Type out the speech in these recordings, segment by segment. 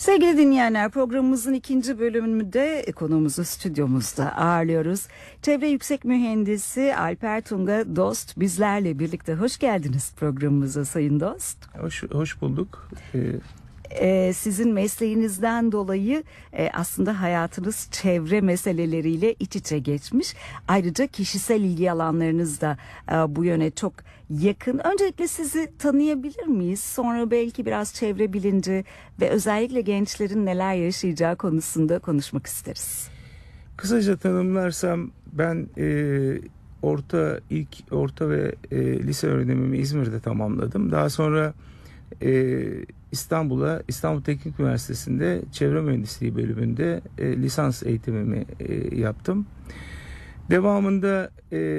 Sevgili dinleyenler, programımızın ikinci bölümünde konuğumuzu stüdyomuzda ağırlıyoruz. Çevre Yüksek Mühendisi Alper Tunga Dost bizlerle birlikte. Hoş geldiniz programımıza Sayın Dost. Hoş bulduk. Sizin mesleğinizden dolayı aslında hayatınız çevre meseleleriyle iç içe geçmiş. Ayrıca kişisel ilgi alanlarınız da bu yöne çok yakın. Öncelikle sizi tanıyabilir miyiz? Sonra belki biraz çevre bilinci ve özellikle gençlerin neler yaşayacağı konusunda konuşmak isteriz. Kısaca tanımlarsam ben orta ve lise öğrenimimi İzmir'de tamamladım. Daha sonra İstanbul Teknik Üniversitesi'nde Çevre Mühendisliği bölümünde lisans eğitimimi yaptım. Devamında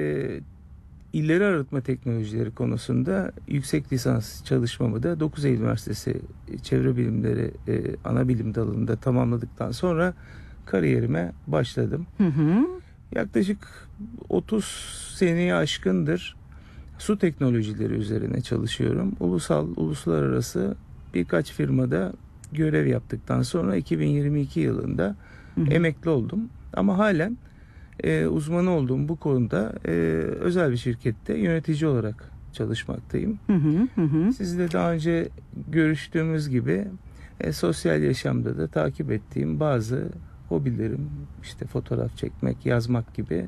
ileri arıtma teknolojileri konusunda yüksek lisans çalışmamı da 9 Eylül Üniversitesi Çevre Bilimleri ana bilim dalında tamamladıktan sonra kariyerime başladım. Yaklaşık 30 seneyi aşkındır su teknolojileri üzerine çalışıyorum. Uluslararası birkaç firmada görev yaptıktan sonra 2022 yılında emekli oldum. Ama halen uzmanı olduğum bu konuda özel bir şirkette yönetici olarak çalışmaktayım. Sizle daha önce görüştüğümüz gibi sosyal yaşamda da takip ettiğim bazı hobilerim, işte fotoğraf çekmek, yazmak gibi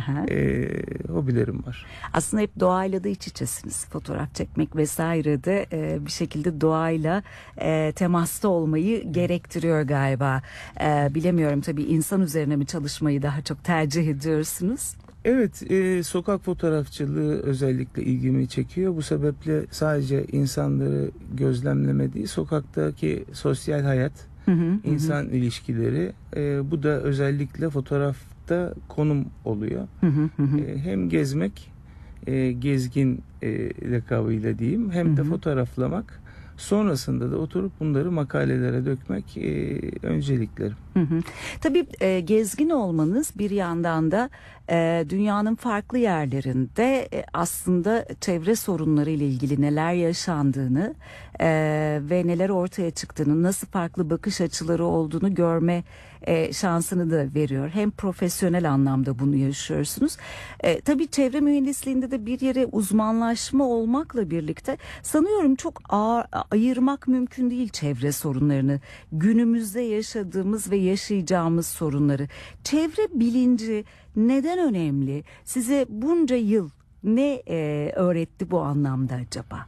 hobilerim var. Aslında hep doğayla da iç içesiniz. Fotoğraf çekmek vesaire de bir şekilde doğayla temasta olmayı gerektiriyor galiba. Bilemiyorum, tabii insan üzerine mi çalışmayı daha çok tercih ediyorsunuz? Evet, sokak fotoğrafçılığı özellikle ilgimi çekiyor. Bu sebeple sadece insanları gözlemleme değil, sokaktaki sosyal hayat, insan ilişkileri, bu da özellikle fotoğrafta konum oluyor. Hem gezmek, gezgin lakabıyla diyeyim, hem de fotoğraflamak, sonrasında da oturup bunları makalelere dökmek önceliklerim. Tabii gezgin olmanız bir yandan da dünyanın farklı yerlerinde aslında çevre sorunları ile ilgili neler yaşandığını ve neler ortaya çıktığını, nasıl farklı bakış açıları olduğunu görme şansını da veriyor. Hem profesyonel anlamda bunu yaşıyorsunuz. Tabii çevre mühendisliğinde de bir yere uzmanlaşma olmakla birlikte sanıyorum çok ayırmak mümkün değil çevre sorunlarını. Günümüzde yaşadığımız ve yaşayacağımız sorunları. Çevre bilinci neden önemli? Size bunca yıl ne öğretti bu anlamda acaba?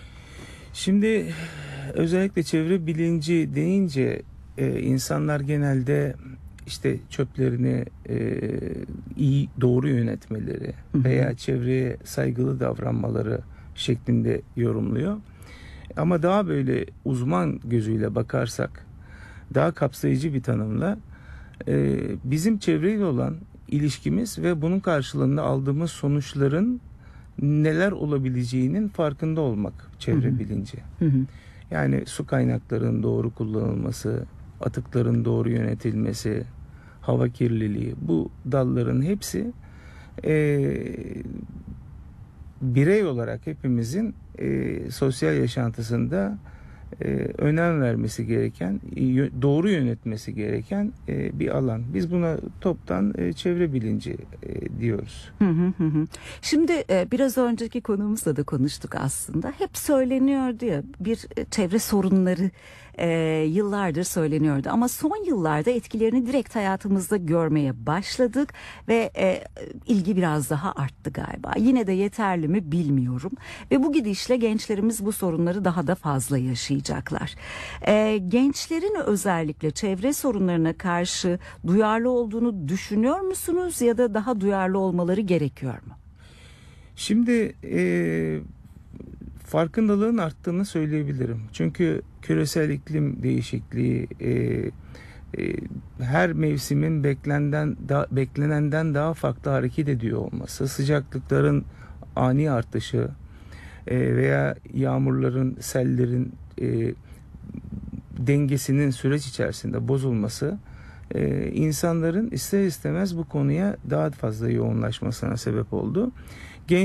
Şimdi özellikle çevre bilinci deyince insanlar genelde işte çöplerini doğru yönetmeleri veya çevreye saygılı davranmaları şeklinde yorumluyor. Ama daha böyle uzman gözüyle bakarsak, daha kapsayıcı bir tanımla bizim çevreyle olan ilişkimiz ve bunun karşılığında aldığımız sonuçların neler olabileceğinin farkında olmak çevre bilinci. Yani su kaynaklarının doğru kullanılması, atıkların doğru yönetilmesi, hava kirliliği, bu dalların hepsi birey olarak hepimizin sosyal yaşantısında önem vermesi gereken, doğru yönetmesi gereken bir alan. Biz buna toptan çevre bilinci diyoruz. Şimdi biraz önceki konumuzla da konuştuk aslında. Hep söyleniyordu ya, bir çevre sorunları yıllardır söyleniyordu. Ama son yıllarda etkilerini direkt hayatımızda görmeye başladık ve ilgi biraz daha arttı galiba. Yine de yeterli mi bilmiyorum. Ve bu gidişle gençlerimiz bu sorunları daha da fazla yaşayacaklar. Gençlerin özellikle çevre sorunlarına karşı duyarlı olduğunu düşünüyor musunuz ya da daha duyarlı olmaları gerekiyor mu? Şimdi farkındalığın arttığını söyleyebilirim. Çünkü küresel iklim değişikliği her mevsimin beklenenden daha farklı hareket ediyor olması, sıcaklıkların ani artışı veya yağmurların, sellerin dengesinin süreç içerisinde bozulması insanların ister istemez bu konuya daha fazla yoğunlaşmasına sebep oldu.